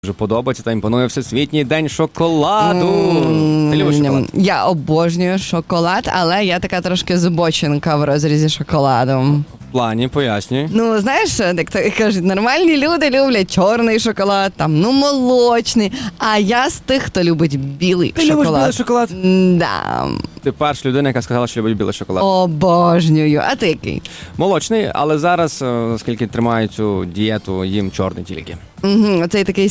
дуже подобається та імпонує Всесвітній день шоколаду. Ти любиш шоколад? Я обожнюю шоколад, але я така трошки збочинка в розрізі шоколаду. В плані, пояснюй. Ну, знаєш, як то кажуть, нормальні люди люблять чорний шоколад, молочний, а я з тих, хто любить білий шоколад. Ти любиш білий шоколад? Да. Ти перша людина, яка сказала, що любить білий шоколад. Обожнюю. А ти який? Молочний, але зараз, оскільки тримаю цю дієту, їм чорний тільки. Оцей такий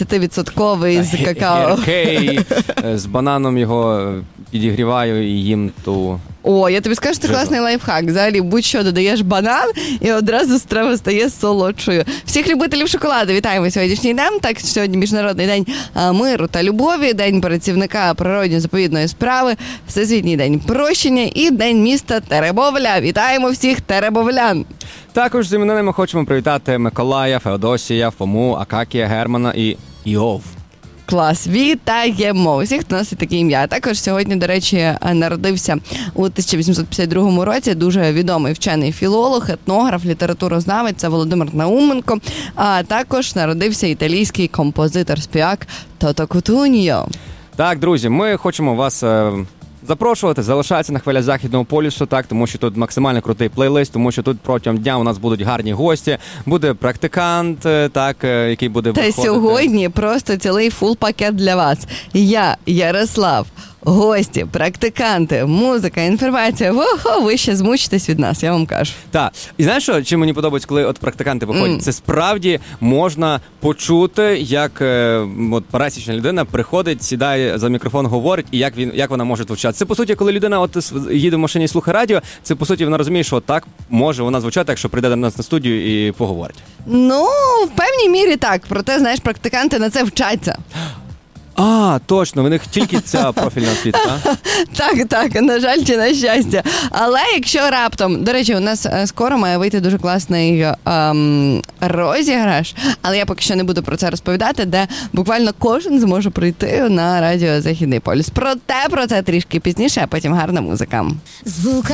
70% з какао. Гіркий, з бананом його підігріваю і їм ту... О, я тобі скажу, це класний лайфхак. Взагалі, будь-що додаєш банан, і одразу страва стає солодшою. Всіх любителів шоколаду вітаємо сьогоднішній день. Так, сьогодні Міжнародний день миру та любові, День працівника природньо-заповідної справи, Всесвітній день прощення і День міста Теребовля. Вітаємо всіх теребовлян! Також з іменинами хочемо привітати Миколая, Феодосія, Фому, Акакія, Германа і Іов. Клас, вітаємо усіх, хто носить таке ім'я. Також сьогодні, до речі, народився у 1852 році дуже відомий вчений філолог, етнограф, літературознавець Володимир Науменко. А також народився італійський композитор-співак Тото Кутуньо. Так, друзі, ми хочемо вас запрошувати, залишайтеся на хвилях Західного полюсу, так, тому що тут максимально крутий плейлист, тому що тут протягом дня у нас будуть гарні гості, буде практикант, так, який буде виходити. Та сьогодні просто цілий фул-пакет для вас. Я, Ярослав, гості, практиканти, музика, інформація. Ви ще змучитесь від нас, я вам кажу. Так. І знаєш що, чим мені подобається, коли от практиканти виходять? Це справді можна почути, як от пересічна людина приходить, сідає за мікрофон, говорить, і як вона може звучати. Це, по суті, коли людина от їде в машині і слухає радіо, це, по суті, вона розуміє, що так може вона звучати, якщо прийде до нас на студію і поговорить. Ну, в певній мірі так. Проте, знаєш, практиканти на це вчаться. А, точно, в них тільки ця профільна освіта, так? Так, на жаль чи на щастя. Але якщо раптом, до речі, у нас скоро має вийти дуже класний розіграш, але я поки що не буду про це розповідати, де буквально кожен зможе прийти на радіо Західний полюс. Проте про це трішки пізніше, а потім гарна музика.